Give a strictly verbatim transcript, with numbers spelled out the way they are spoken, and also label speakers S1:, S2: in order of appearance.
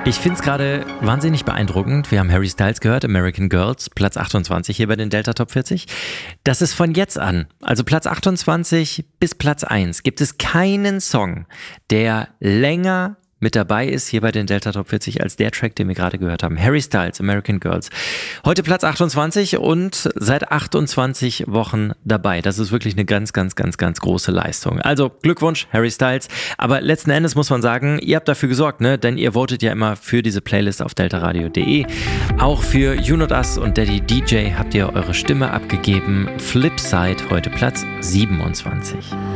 S1: Ich finde es gerade wahnsinnig beeindruckend. Wir haben Harry Styles gehört, American Girls, Platz achtundzwanzig hier bei den Delta Top vierzig. Das ist von jetzt an, also Platz achtundzwanzig bis Platz eins, gibt es keinen Song, der länger mit dabei ist hier bei den Delta Top vierzig als der Track, den wir gerade gehört haben. Harry Styles, American Girls. Heute Platz achtundzwanzig und seit achtundzwanzig Wochen dabei. Das ist wirklich eine ganz, ganz, ganz, ganz große Leistung. Also Glückwunsch, Harry Styles. Aber letzten Endes muss man sagen, ihr habt dafür gesorgt, ne? Denn ihr votet ja immer für diese Playlist auf deltaradio punkt de. Auch für You Not Us und Daddy D J habt ihr eure Stimme abgegeben. Flipside, heute Platz siebenundzwanzig.